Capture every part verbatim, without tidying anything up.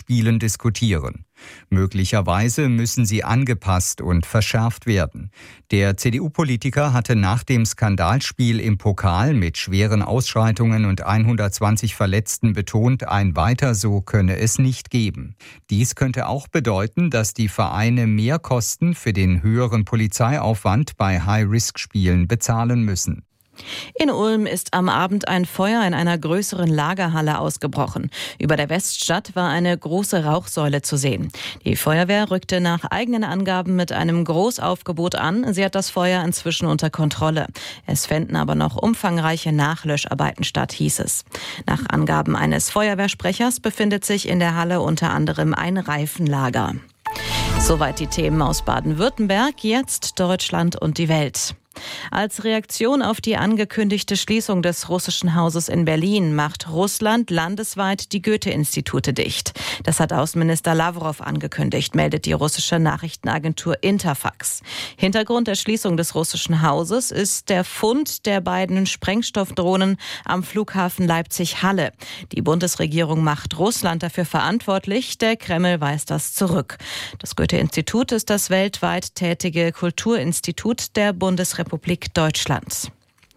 Skandalspielen diskutieren. Möglicherweise müssen sie angepasst und verschärft werden. Der C D U-Politiker hatte nach dem Skandalspiel im Pokal mit schweren Ausschreitungen und hundertzwanzig Verletzten betont, ein Weiter so könne es nicht geben. Dies könnte auch bedeuten, dass die Vereine Mehrkosten für den höheren Polizeiaufwand bei High-Risk-Spielen bezahlen müssen. In Ulm ist am Abend ein Feuer in einer größeren Lagerhalle ausgebrochen. Über der Weststadt war eine große Rauchsäule zu sehen. Die Feuerwehr rückte nach eigenen Angaben mit einem Großaufgebot an. Sie hat das Feuer inzwischen unter Kontrolle. Es fänden aber noch umfangreiche Nachlöscharbeiten statt, hieß es. Nach Angaben eines Feuerwehrsprechers befindet sich in der Halle unter anderem ein Reifenlager. Soweit die Themen aus Baden-Württemberg, jetzt Deutschland und die Welt. Als Reaktion auf die angekündigte Schließung des russischen Hauses in Berlin macht Russland landesweit die Goethe-Institute dicht. Das hat Außenminister Lavrov angekündigt, meldet die russische Nachrichtenagentur Interfax. Hintergrund der Schließung des russischen Hauses ist der Fund der beiden Sprengstoffdrohnen am Flughafen Leipzig-Halle. Die Bundesregierung macht Russland dafür verantwortlich, der Kreml weist das zurück. Das Goethe-Institut ist das weltweit tätige Kulturinstitut der Bundesrepublik Republik Deutschland.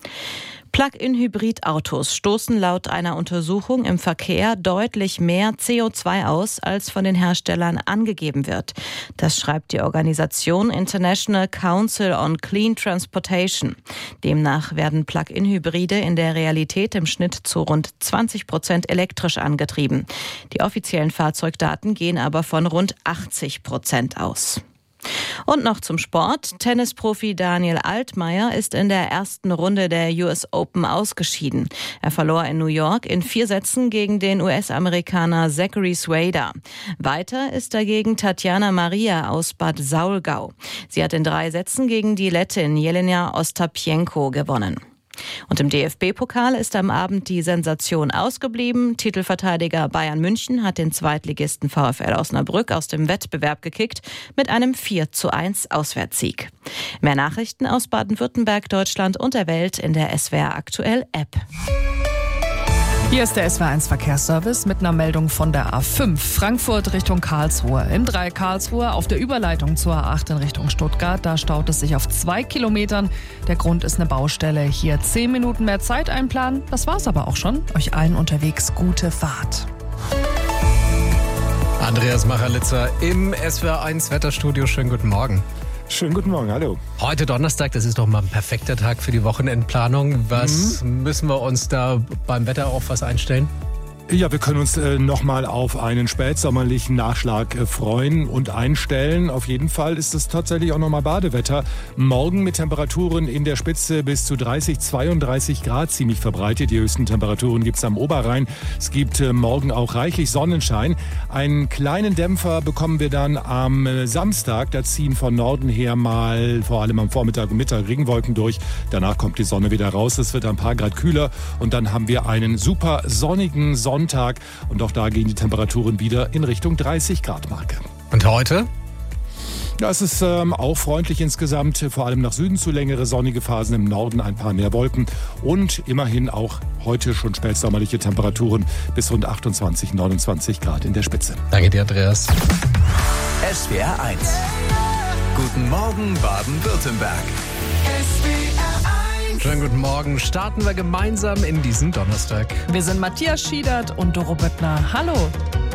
Plug-in-Hybrid-Autos stoßen laut einer Untersuchung im Verkehr deutlich mehr C O zwei aus, als von den Herstellern angegeben wird. Das schreibt die Organisation International Council on Clean Transportation. Demnach werden Plug-in-Hybride in der Realität im Schnitt zu rund zwanzig Prozent elektrisch angetrieben. Die offiziellen Fahrzeugdaten gehen aber von rund achtzig Prozent aus. Und noch zum Sport. Tennisprofi Daniel Altmaier ist in der ersten Runde der U S Open ausgeschieden. Er verlor in New York in vier Sätzen gegen den U S-Amerikaner Zachary Swader. Weiter ist dagegen Tatjana Maria aus Bad Saulgau. Sie hat in drei Sätzen gegen die Lettin Jelena Ostapenko gewonnen. Und im D F B-Pokal ist am Abend die Sensation ausgeblieben. Titelverteidiger Bayern München hat den Zweitligisten VfL Osnabrück aus dem Wettbewerb gekickt mit einem vier zu eins Auswärtssieg. Mehr Nachrichten aus Baden-Württemberg, Deutschland und der Welt in der S W R Aktuell App. Hier ist der S W R eins Verkehrsservice mit einer Meldung von der A fünf Frankfurt Richtung Karlsruhe. Im Dreieck Karlsruhe auf der Überleitung zur A acht in Richtung Stuttgart. Da staut es sich auf zwei Kilometern. Der Grund ist eine Baustelle. Hier zehn Minuten mehr Zeit einplanen. Das war's aber auch schon. Euch allen unterwegs gute Fahrt. Andreas Macherlitzer im S W R eins Wetterstudio. Schönen guten Morgen. Schönen guten Morgen, hallo. Heute Donnerstag, das ist doch mal ein perfekter Tag für die Wochenendplanung. Was mhm. müssen wir uns da beim Wetter auf was einstellen? Ja, wir können uns äh, nochmal auf einen spätsommerlichen Nachschlag äh, freuen und einstellen. Auf jeden Fall ist es tatsächlich auch nochmal Badewetter. Morgen mit Temperaturen in der Spitze bis zu dreißig, zweiunddreißig Grad ziemlich verbreitet. Die höchsten Temperaturen gibt es am Oberrhein. Es gibt äh, morgen auch reichlich Sonnenschein. Einen kleinen Dämpfer bekommen wir dann am äh, Samstag. Da ziehen von Norden her mal vor allem am Vormittag und Mittag Regenwolken durch. Danach kommt die Sonne wieder raus. Es wird ein paar Grad kühler und dann haben wir einen super sonnigen Sonntag. Sonntag und auch da gehen die Temperaturen wieder in Richtung dreißig Grad Marke. Und heute? Ja, es ist ähm, auch freundlich insgesamt, vor allem nach Süden zu längere sonnige Phasen, im Norden ein paar mehr Wolken und immerhin auch heute schon spätsommerliche Temperaturen bis rund achtundzwanzig, neunundzwanzig Grad in der Spitze. Danke dir, Andreas. S W R eins. Guten Morgen, Baden-Württemberg. Schönen guten Morgen. Starten wir gemeinsam in diesen Donnerstag. Wir sind Matthias Schiedert und Doro Böttner. Hallo.